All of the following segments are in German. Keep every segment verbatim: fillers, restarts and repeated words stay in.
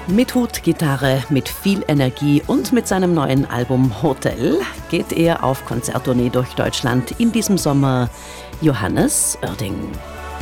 Mit Hut, Gitarre, mit viel Energie und mit seinem neuen Album Hotel geht er auf Konzerttournee durch Deutschland. In diesem Sommer Johannes Oerding.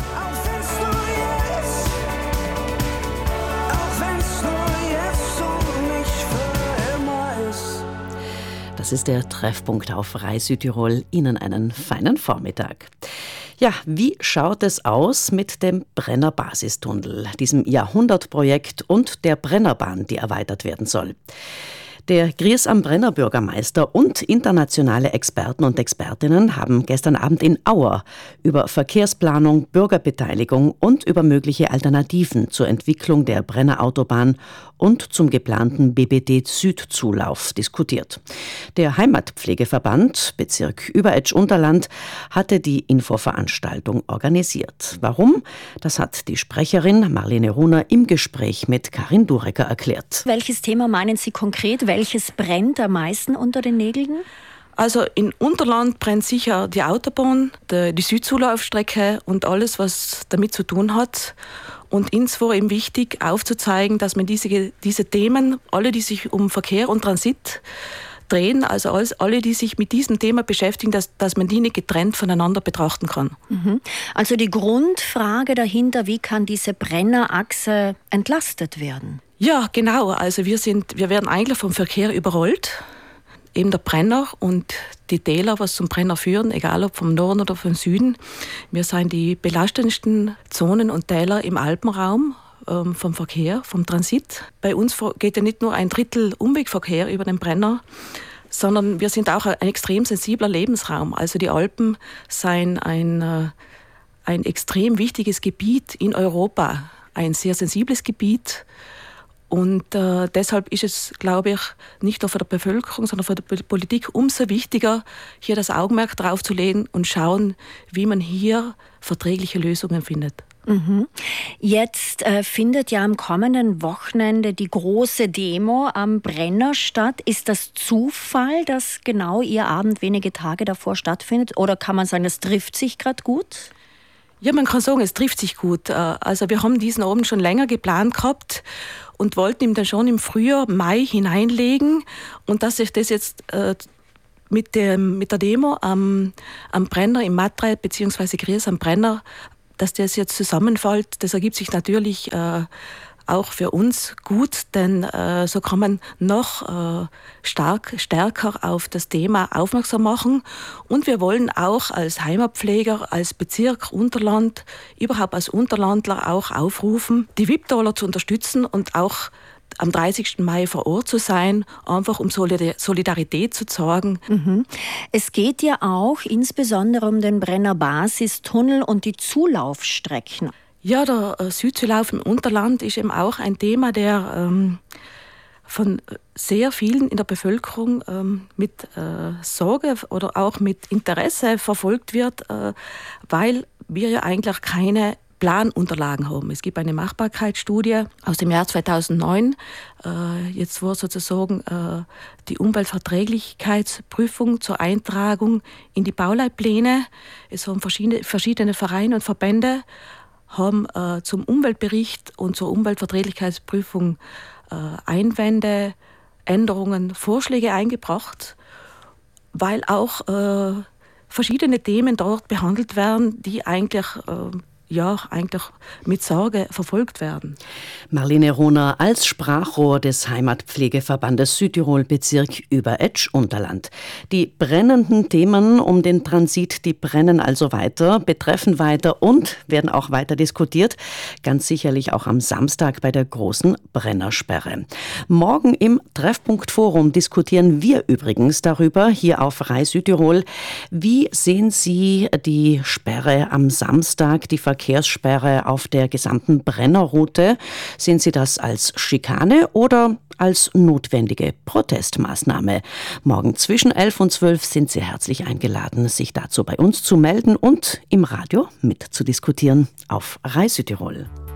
Das ist der Treffpunkt auf Rai Südtirol. Ihnen einen feinen Vormittag. Ja, wie schaut es aus mit dem Brenner Basistunnel, diesem Jahrhundertprojekt und der Brennerbahn, die erweitert werden soll? Der Gries am Brenner Bürgermeister und internationale Experten und Expertinnen haben gestern Abend in Auer über Verkehrsplanung, Bürgerbeteiligung und über mögliche Alternativen zur Entwicklung der Brenner Autobahn und zum geplanten B B D-Südzulauf diskutiert. Der Heimatpflegeverband Bezirk Überetsch-Unterland hatte die Infoveranstaltung organisiert. Warum? Das hat die Sprecherin Marlene Runer im Gespräch mit Karin Durecker erklärt. Welches Thema meinen Sie konkret? Welches brennt am meisten unter den Nägeln? Also in Unterland brennt sicher die Autobahn, die, die Südzulaufstrecke und alles, was damit zu tun hat. Und uns war eben wichtig, aufzuzeigen, dass man diese, diese Themen, alle, die sich um Verkehr und Transit drehen, also alles, alle, die sich mit diesem Thema beschäftigen, dass, dass man die nicht getrennt voneinander betrachten kann. Mhm. Also die Grundfrage dahinter, wie kann diese Brennerachse entlastet werden? Ja, genau. Also wir, sind, wir werden eigentlich vom Verkehr überrollt. Eben der Brenner und die Täler, was zum Brenner führen, egal ob vom Norden oder vom Süden. Wir sind die belastendsten Zonen und Täler im Alpenraum ähm, vom Verkehr, vom Transit. Bei uns geht ja nicht nur ein Drittel Umwegverkehr über den Brenner, sondern wir sind auch ein extrem sensibler Lebensraum. Also die Alpen sind ein, äh, ein extrem wichtiges Gebiet in Europa, ein sehr sensibles Gebiet. Und äh, deshalb ist es, glaube ich, nicht nur für die Bevölkerung, sondern für die Politik umso wichtiger, hier das Augenmerk drauf zu legen und schauen, wie man hier verträgliche Lösungen findet. Mhm. Jetzt äh, findet ja am kommenden Wochenende die große Demo am Brenner statt. Ist das Zufall, dass genau Ihr Abend wenige Tage davor stattfindet? Oder kann man sagen, das trifft sich gerade gut? Ja, man kann sagen, es trifft sich gut. Also wir haben diesen Abend schon länger geplant gehabt und wollten ihn dann schon im Frühjahr, Mai hineinlegen. Und dass sich das jetzt äh, mit, dem, mit der Demo am, am Brenner im Matrei bzw. Gries am Brenner, dass das jetzt zusammenfällt, das ergibt sich natürlich äh, auch für uns gut, denn äh, so kann man noch äh, stark, stärker auf das Thema aufmerksam machen. Und wir wollen auch als Heimatpfleger, als Bezirk Unterland, überhaupt als Unterlandler auch aufrufen, die Wipptaler zu unterstützen und auch am dreißigsten Mai vor Ort zu sein, einfach um Solidarität zu zeigen. Mhm. Es geht ja auch insbesondere um den Brenner Basistunnel und die Zulaufstrecken. Ja, der äh, Südzulauf im Unterland ist eben auch ein Thema, der ähm, von sehr vielen in der Bevölkerung ähm, mit äh, Sorge oder auch mit Interesse verfolgt wird, äh, weil wir ja eigentlich keine Planunterlagen haben. Es gibt eine Machbarkeitsstudie aus dem Jahr zweitausendneun. Äh, jetzt war sozusagen äh, die Umweltverträglichkeitsprüfung zur Eintragung in die Bauleitpläne. Es haben verschiedene, verschiedene Vereine und Verbände haben äh, zum Umweltbericht und zur Umweltverträglichkeitsprüfung äh, Einwände, Änderungen, Vorschläge eingebracht, weil auch äh, verschiedene Themen dort behandelt werden, die eigentlich äh, ja, eigentlich mit Sorge verfolgt werden. Marlene Runer als Sprachrohr des Heimatpflegeverbandes Südtirol Bezirk Überetsch-Unterland. Die brennenden Themen um den Transit, die brennen also weiter, betreffen weiter und werden auch weiter diskutiert. Ganz sicherlich auch am Samstag bei der großen Brennersperre. Morgen im Treffpunkt Forum diskutieren wir übrigens darüber, hier auf Rai Südtirol. Wie sehen Sie die Sperre am Samstag, die Verkehrssperre auf der gesamten Brennerroute? Sehen Sie das als Schikane oder als notwendige Protestmaßnahme? Morgen zwischen elf und zwölf sind Sie herzlich eingeladen, sich dazu bei uns zu melden und im Radio mitzudiskutieren auf Rai Südtirol.